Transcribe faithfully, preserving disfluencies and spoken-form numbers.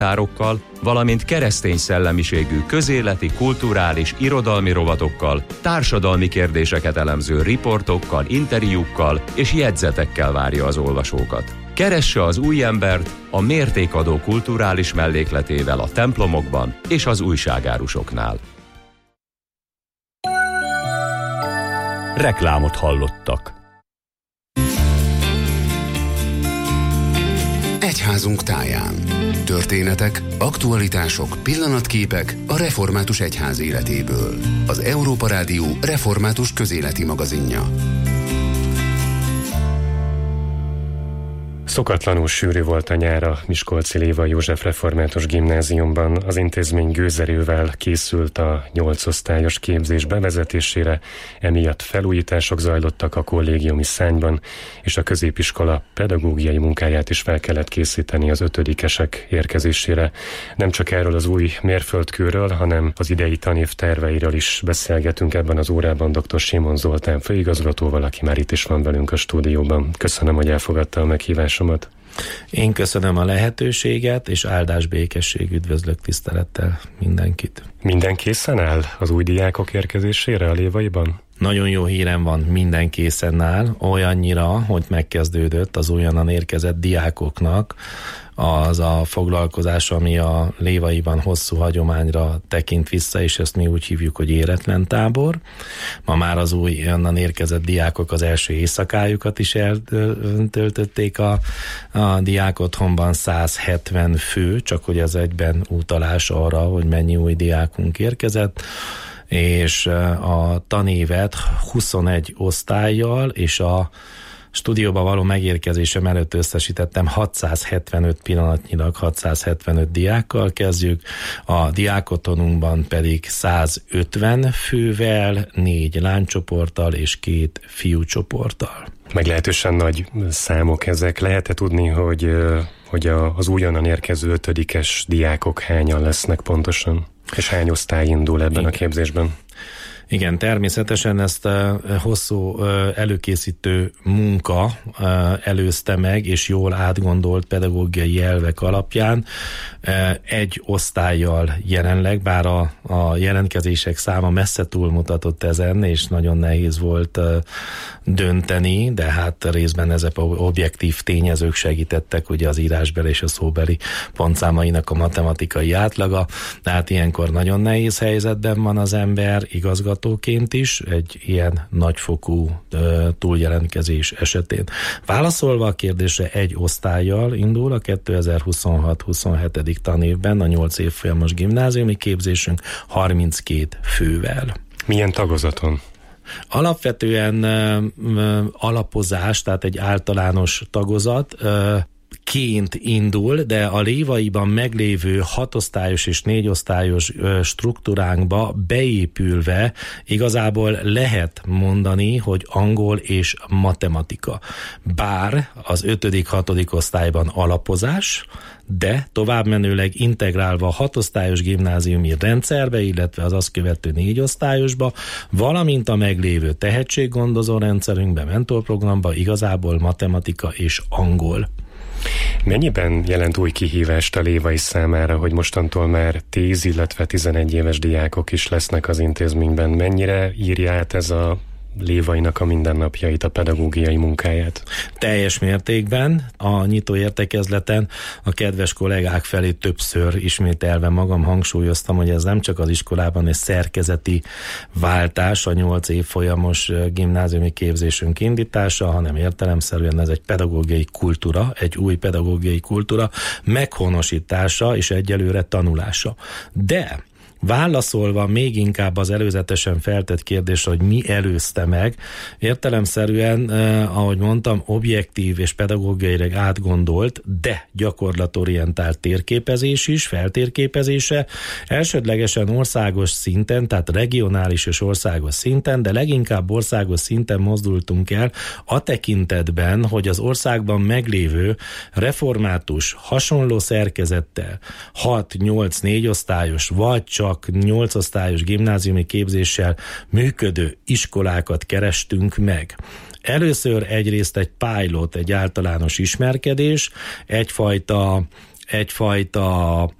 tárokkal, valamint keresztény szellemiségű közéleti, kulturális, irodalmi rovatokkal, társadalmi kérdéseket elemző riportokkal, interjúkkal és jegyzetekkel várja az olvasókat. Keresse az új embert a Mértékadó kulturális mellékletével a templomokban és az újságárusoknál. Reklámot hallottak. Egyházunk táján. Történetek, aktualitások, pillanatképek a református egyház életéből. Az Európa Rádió református közéleti magazinja. Szokatlanul sűrű volt a nyár a Miskolci Lévai József Református Gimnáziumban. Az intézmény gőzerővel készült a nyolcosztályos képzés bevezetésére, emiatt felújítások zajlottak a kollégiumi szárnyban, és a középiskola pedagógiai munkáját is fel kellett készíteni az ötödikesek érkezésére. Nem csak erről az új mérföldkőről, hanem az idei tanév terveiről is beszélgetünk ebben az órában dr. Simon Zoltán főigazgatóval, aki már itt is van velünk a stúdióban. Köszönöm, hogy elfogadta a meghívást. Én köszönöm a lehetőséget, és áldás békesség, üdvözlök tisztelettel mindenkit. Minden készen áll az új diákok érkezésére a Lévaiban? Nagyon jó hírem van, minden készen áll, olyannyira, hogy megkezdődött az újonnan érkezett diákoknak az a foglalkozás, ami a Lévaiban hosszú hagyományra tekint vissza, és ezt mi úgy hívjuk, hogy éretlen tábor. Ma már az újonnan érkezett diákok az első éjszakájukat is eltöltötték a, a diákotthonban, száz hetven fő, csak hogy ez egyben utalás arra, hogy mennyi új diákunk érkezett, és a tanévet huszonegy osztállyal és a stúdióba való megérkezésem előtt összesítettem hatszázhetvenöt pillanatnyilag hatszázhetvenöt diákkal kezdjük, a diákotonunkban pedig százötven fővel, négy lánycsoporttal és két fiúcsoporttal. Meglehetősen nagy számok ezek. Lehet-e tudni, hogy, hogy az újonnan érkező ötödikes diákok hányan lesznek pontosan? És hány osztály indul ebben Igen. a képzésben? Igen, természetesen ezt a hosszú előkészítő munka előzte meg, és jól átgondolt pedagógiai elvek alapján egy osztállyal jelenleg, bár a, a jelentkezések száma messze túlmutatott ezen, és nagyon nehéz volt dönteni, de hát részben ezek objektív tényezők segítettek, ugye az írásbeli és a szóbeli pontszámainak a matematikai átlaga, tehát ilyenkor nagyon nehéz helyzetben van az ember, igazgatóként is, egy ilyen nagyfokú uh, túljelentkezés esetén. Válaszolva a kérdésre, egy osztállyal indul a kétezer-huszonhat huszonhetedik tanévben a nyolc évfolyamos gimnáziumi képzésünk harminckét fővel. Milyen tagozaton? Alapvetően uh, alapozás, tehát egy általános tagozat, uh, ként indul, de a Lévaiban meglévő hatosztályos és négyosztályos struktúránkba beépülve igazából lehet mondani, hogy angol és matematika. Bár az ötödik, hatodik osztályban alapozás, de továbbmenőleg integrálva a hatosztályos gimnáziumi rendszerbe, illetve az azt követő négyosztályosba, valamint a meglévő tehetséggondozó rendszerünkbe, mentorprogramba igazából matematika és angol. Mennyiben jelent új kihívást a Lévai számára, hogy mostantól már tíz, illetve tizenegy éves diákok is lesznek az intézményben? Mennyire írja át ez a Lévainak a mindennapjait, a pedagógiai munkáját? Teljes mértékben. A nyitó értekezleten a kedves kollégák felé többször ismételve magam hangsúlyoztam, hogy ez nem csak az iskolában egy szerkezeti váltás, a nyolc évfolyamos gimnáziumi képzésünk indítása, hanem értelemszerűen ez egy pedagógiai kultúra, egy új pedagógiai kultúra meghonosítása és egyelőre tanulása. De válaszolva még inkább az előzetesen feltett kérdésre, hogy mi előzte meg, értelemszerűen, eh, ahogy mondtam, objektív és pedagógiailag átgondolt, de gyakorlatorientált térképezés is, feltérképezése, elsődlegesen országos szinten, tehát regionális és országos szinten, de leginkább országos szinten mozdultunk el a tekintetben, hogy az országban meglévő református, hasonló szerkezettel hat-nyolc négyosztályos, vagy csak nyolc osztályos gimnáziumi képzéssel működő iskolákat kerestünk meg. Először egyrészt egy pilot, egy általános ismerkedés, egyfajta egyfajta